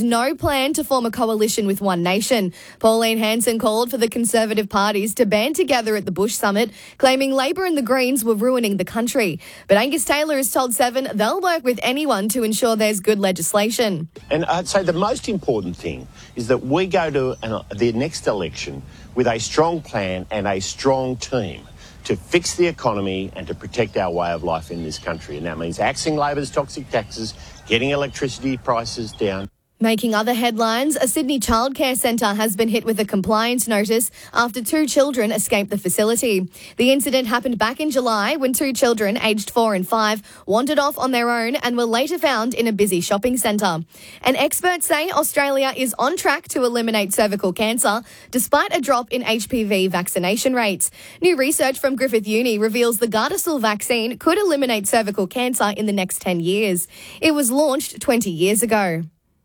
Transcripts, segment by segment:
has no plan to form a coalition with One Nation. Pauline Hanson called for the Conservative parties to band together at the Bush Summit, claiming Labor and the Greens were ruining the country. But Angus Taylor has told Seven they'll work with anyone to ensure there's good legislation. And I'd say the most important thing is that we go to the next election with a strong plan and a strong team to fix the economy and to protect our way of life in this country. And that means axing Labor's toxic taxes, getting electricity prices down. Making other headlines, a Sydney childcare centre has been hit with a compliance notice after 2 children escaped the facility. The incident happened back in July when 2 children aged 4 and 5 wandered off on their own and were later found in a busy shopping centre. And experts say Australia is on track to eliminate cervical cancer despite a drop in HPV vaccination rates. New research from Griffith Uni reveals the Gardasil vaccine could eliminate cervical cancer in the next 10 years. It was launched 20 years ago.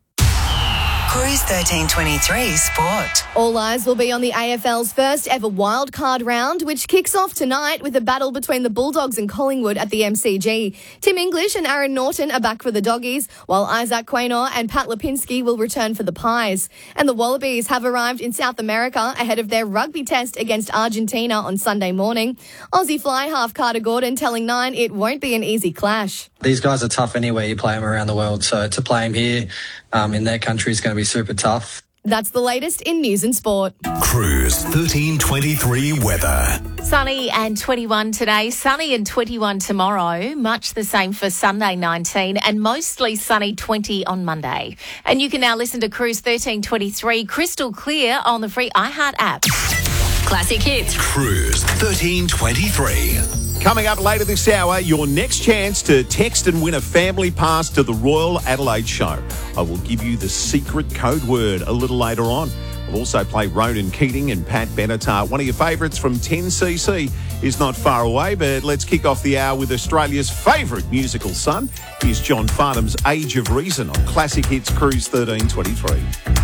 Cruise 1323 Sport. All eyes will be on the AFL's first ever wildcard round, which kicks off tonight with a battle between the Bulldogs and Collingwood at the MCG. Tim English and Aaron Norton are back for the Doggies, while Isaac Quaynor and Pat Lipinski will return for the Pies. And the Wallabies have arrived in South America ahead of their rugby test against Argentina on Sunday morning. Aussie fly half Carter Gordon telling Nine it won't be an easy clash. These guys are tough anywhere you play them around the world, so to play them here in their country is going to be super tough. That's the latest in news and sport. Cruise 1323 weather. Sunny and 21 today, sunny and 21 tomorrow, much the same for Sunday 19 and mostly sunny 20 on Monday. And you can now listen to Cruise 1323 crystal clear on the free iHeart app. Classic hits. Cruise 1323. Coming up later this hour, your next chance to text and win a family pass to the Royal Adelaide Show. I will give you the secret code word a little later on. We'll also play Ronan Keating and Pat Benatar. One of your favourites from 10cc is not far away, but let's kick off the hour with Australia's favourite musical son. Here's John Farnham's Age of Reason on Classic Hits Cruise 1323.